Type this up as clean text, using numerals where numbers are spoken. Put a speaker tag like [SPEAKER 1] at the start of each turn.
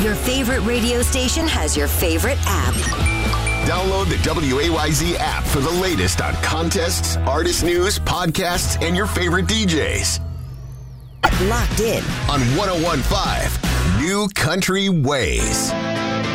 [SPEAKER 1] Your favorite radio station has your favorite app.
[SPEAKER 2] Download the WAYZ app for the latest on contests, artist news, podcasts, and your favorite DJs.
[SPEAKER 1] Locked in
[SPEAKER 2] On 101.5 New Country Ways.